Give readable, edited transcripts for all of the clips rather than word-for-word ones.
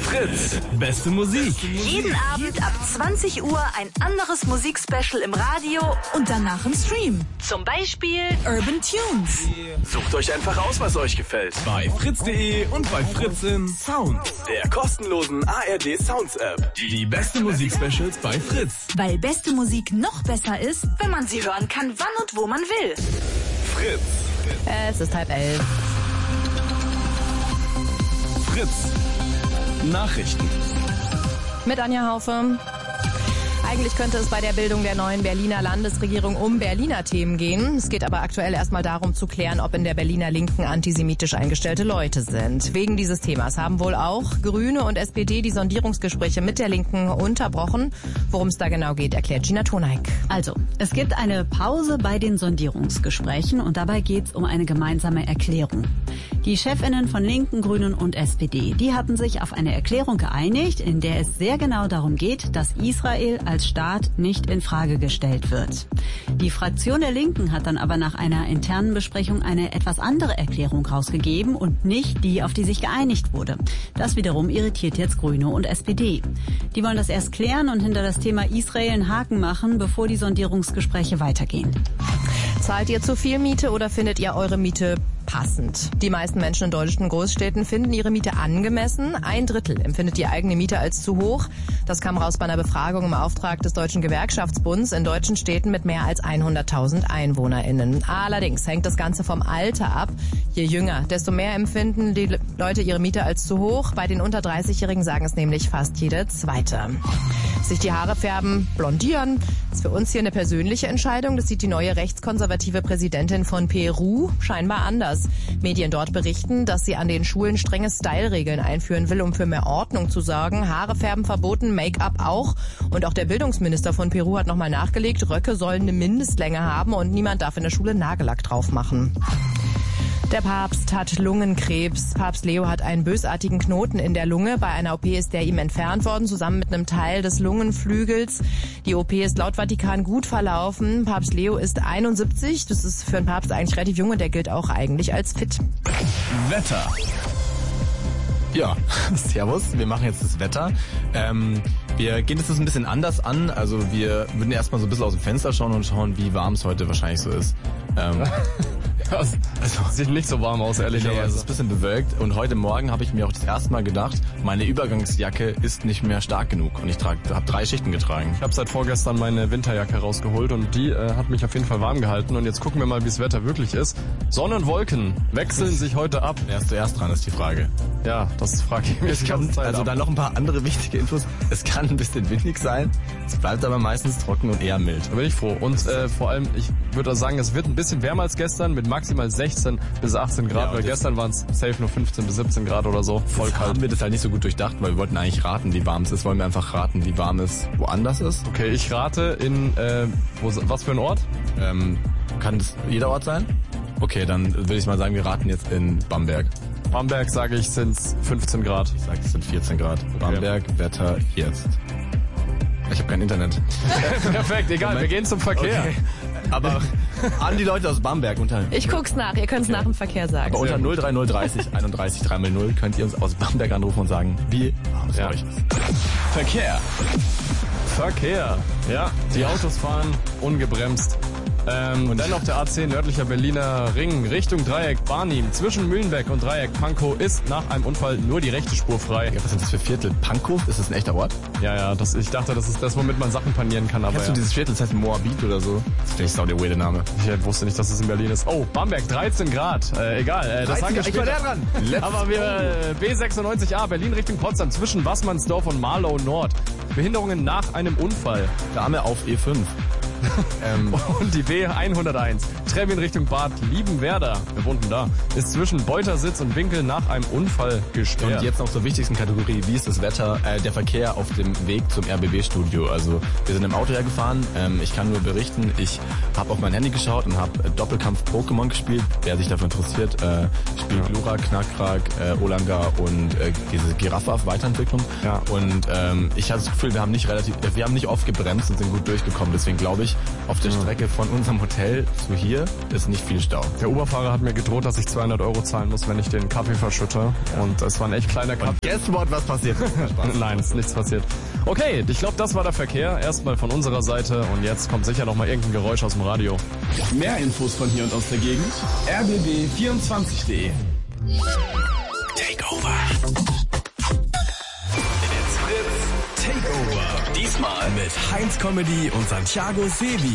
Fritz, beste Musik. Jeden Abend ab 20 Uhr ein anderes Musikspecial im Radio und danach im Stream. Zum Beispiel Urban Tunes. Sucht euch einfach aus, was euch gefällt. Bei fritz.de und bei Fritz im Sound, der kostenlosen ARD Sounds App. Die beste Musikspecials bei Fritz. Weil beste Musik noch besser ist, wenn man sie hören kann, wann und wo man will. Fritz. Es ist 10:30. Fritz. Nachrichten. Mit Anja Haufe. Eigentlich könnte es bei der Bildung der neuen Berliner Landesregierung um Berliner Themen gehen. Es geht aber aktuell erstmal darum zu klären, ob in der Berliner Linken antisemitisch eingestellte Leute sind. Wegen dieses Themas haben wohl auch Grüne und SPD die Sondierungsgespräche mit der Linken unterbrochen. Worum es da genau geht, erklärt Gina Toneik. Also, es gibt eine Pause bei den Sondierungsgesprächen und dabei geht es um eine gemeinsame Erklärung. Die Chefinnen von Linken, Grünen und SPD, die hatten sich auf eine Erklärung geeinigt, in der es sehr genau darum geht, dass Israel als Staat nicht in Frage gestellt wird. Die Fraktion der Linken hat dann aber nach einer internen Besprechung eine etwas andere Erklärung rausgegeben und nicht die, auf die sich geeinigt wurde. Das wiederum irritiert jetzt Grüne und SPD. Die wollen das erst klären und hinter das Thema Israel einen Haken machen, bevor die Sondierungsgespräche weitergehen. Zahlt ihr zu viel Miete oder findet ihr eure Miete passend? Die meisten Menschen in deutschen Großstädten finden ihre Miete angemessen. 1/3 empfindet die eigene Miete als zu hoch. Das kam raus bei einer Befragung im Auftrag des Deutschen Gewerkschaftsbunds in deutschen Städten mit mehr als 100.000 EinwohnerInnen. Allerdings hängt das Ganze vom Alter ab. Je jünger, desto mehr empfinden die Leute ihre Miete als zu hoch. Bei den unter 30-Jährigen sagen es nämlich fast jede Zweite. Sich die Haare färben, blondieren, ist für uns hier eine persönliche Entscheidung. Das sieht die neue rechtskonservative Präsidentin von Peru scheinbar anders. Medien dort berichten, dass sie an den Schulen strenge Style-Regeln einführen will, um für mehr Ordnung zu sorgen. Haare färben verboten, Make-up auch. Und auch der Bildungsminister von Peru hat nochmal nachgelegt, Röcke sollen eine Mindestlänge haben und niemand darf in der Schule Nagellack drauf machen. Der Papst hat Lungenkrebs. Papst Leo hat einen bösartigen Knoten in der Lunge. Bei einer OP ist der ihm entfernt worden, zusammen mit einem Teil des Lungenflügels. Die OP ist laut Vatikan gut verlaufen. Papst Leo ist 71. Das ist für einen Papst eigentlich relativ jung und der gilt auch eigentlich als fit. Wetter. Ja, servus. Wir machen jetzt das Wetter. Wir gehen das ein bisschen anders an. Also wir würden erstmal so ein bisschen aus dem Fenster schauen und schauen, wie warm es heute wahrscheinlich so ist. Also, sieht nicht so warm aus, ehrlicherweise. Nee, es ist ein bisschen bewölkt und heute Morgen habe ich mir auch das erste Mal gedacht, meine Übergangsjacke ist nicht mehr stark genug und ich habe 3 Schichten getragen. Ich habe seit vorgestern meine Winterjacke rausgeholt und die hat mich auf jeden Fall warm gehalten und jetzt gucken wir mal, wie das Wetter wirklich ist. Sonne und Wolken wechseln sich heute ab. Wer ist zuerst dran, ist die Frage. Ja, das frage ich mich die ganze Zeit. Also dann noch ein paar andere wichtige Infos. Es kann ein bisschen windig sein, es bleibt aber meistens trocken und eher mild. Da bin ich froh. Und vor allem, ich würde sagen, es wird ein bisschen wärmer als gestern mit maximal 16 bis 18 Grad, ja, weil gestern waren es safe nur 15 bis 17 Grad oder so. Voll kalt. Haben wir das halt nicht so gut durchdacht, weil wir wollten eigentlich raten, wie warm es ist. Wollen wir einfach raten, wie warm es woanders ist? Okay, ich rate in, was für ein Ort? Kann das jeder Ort sein? Okay, dann würde ich mal sagen, wir raten jetzt in Bamberg. Bamberg, sage ich, sind es 15 Grad. Ich sage, es sind 14 Grad. Okay. Bamberg, Wetter jetzt. Ich habe kein Internet. Perfekt, egal, wir gehen zum Verkehr. Okay. Aber an die Leute aus Bamberg unter... Ich guck's nach, ihr könnt's nach dem Verkehr sagen. Aber unter 03030 31 300 könnt ihr uns aus Bamberg anrufen und sagen, wie warm es für euch ist. Verkehr. Ja, die Autos fahren ungebremst. Und dann noch der A10 nördlicher Berliner Ring Richtung Dreieck Barnim. Zwischen Mühlenbeck und Dreieck Pankow ist nach einem Unfall nur die rechte Spur frei. Ja, was sind das für Viertel? Pankow? Ist das ein echter Ort? Ja, ich dachte, das ist das, womit man Sachen panieren kann. Aber Kennst du dieses Viertel? Das heißt Moabit oder so? Das finde ich sau der weirde Name. Ich wusste nicht, dass es in Berlin ist. Oh, Bamberg, 13 Grad. Egal, das sagen wir später. Ich war der dran. Aber wir B96A, Berlin Richtung Potsdam, zwischen Wassmannsdorf und Marlow Nord. Behinderungen nach einem Unfall. Dame auf E5. Und die B101, Trebbin Richtung Bad Liebenwerda, wir wohnten da, ist zwischen Beutersitz und Winkel nach einem Unfall gesperrt. Und jetzt noch zur wichtigsten Kategorie, wie ist das Wetter, der Verkehr auf dem Weg zum RBB-Studio. Also wir sind im Auto hergefahren, ich kann nur berichten, ich habe auf mein Handy geschaut und habe Doppelkampf Pokémon gespielt. Wer sich dafür interessiert, spielt Glura, Knackrack, Olanga und diese Giraffe-Weiterentwicklung. Ja. Und ich hatte das Gefühl, wir haben nicht oft gebremst und sind gut durchgekommen. Deswegen glaube ich, wirklich auf der Strecke von unserem Hotel zu hier ist nicht viel Stau. Der Uber-Fahrer hat mir gedroht, dass ich 200 € zahlen muss, wenn ich den Kaffee verschütte. Und es war ein echt kleiner Kaffee. Guess what, was passiert? Nein, ist nichts passiert. Okay, ich glaube, das war der Verkehr. Erstmal von unserer Seite und jetzt kommt sicher noch mal irgendein Geräusch aus dem Radio. Mehr Infos von hier und aus der Gegend. rbb24.de. Takeover. It's Fritz Takeover. Diesmal mit Heinz Comedy und Santiago Sevi.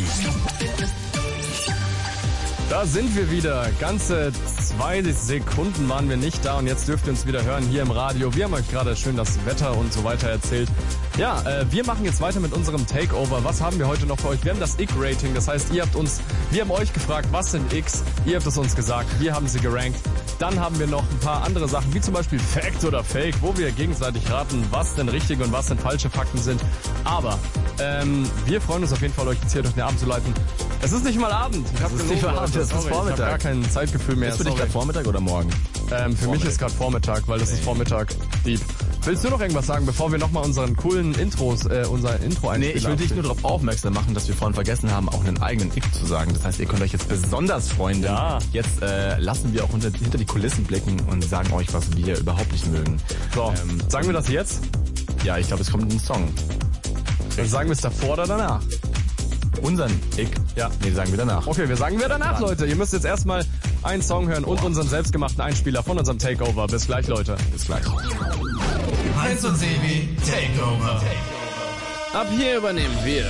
Da sind wir wieder. Ganze 2 Sekunden waren wir nicht da und jetzt dürft ihr uns wieder hören hier im Radio. Wir haben euch gerade schön das Wetter und so weiter erzählt. Ja, wir machen jetzt weiter mit unserem Takeover. Was haben wir heute noch für euch? Wir haben das Ick-Rating. Das heißt, wir haben euch gefragt, was sind Icks? Ihr habt es uns gesagt. Wir haben sie gerankt. Dann haben wir noch ein paar andere Sachen, wie zum Beispiel Fact oder Fake, wo wir gegenseitig raten, was denn richtige und was denn falsche Fakten sind. Aber wir freuen uns auf jeden Fall, euch jetzt hier durch den Abend zu leiten. Es ist nicht mal Abend. Es ist nicht mal Abend, es ist Vormittag. Ich habe gar kein Zeitgefühl mehr. Ist für dich gerade Vormittag oder morgen? Für mich ist gerade Vormittag, weil das ist Vormittag. Dieb. Willst du noch irgendwas sagen, bevor wir nochmal unseren coolen unser Intro einspielen? Nee, ich will dich nur darauf aufmerksam machen, dass wir vorhin vergessen haben, auch einen eigenen Ick zu sagen. Das heißt, ihr könnt euch jetzt besonders freuen. Ja. Jetzt lassen wir auch hinter die Kulissen blicken und sagen euch, was wir überhaupt nicht mögen. So, sagen wir das jetzt? Ja, ich glaube, es kommt ein Song. Dann sagen wir es davor oder danach? Unseren Ick? Ja. Nee, sagen wir danach. Okay, wir sagen wir danach, Leute. Ihr müsst jetzt erstmal einen Song hören und unseren selbstgemachten Einspieler von unserem Takeover. Bis gleich, Leute. Bis gleich. Heinz und Sevi Takeover. Ab hier übernehmen wir.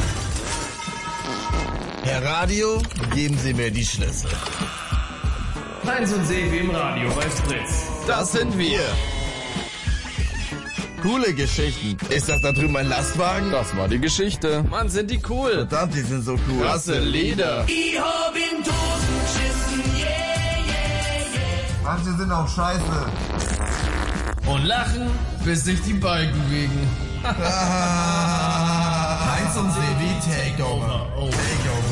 Herr Radio, geben Sie mir die Schlüssel. Heinz und Sevi im Radio bei Fritz. Das sind wir. Coole Geschichten. Ist das da drüben ein Lastwagen? Das war die Geschichte. Mann, sind die cool. Verdammt, die sind so cool. Krasse Lieder. Ich hab in Dosen geschissen, yeah, yeah, yeah. Manche sind auch scheiße. Und lachen, bis sich die Balken biegen. Heinz und Sevi Takeover. Takeover.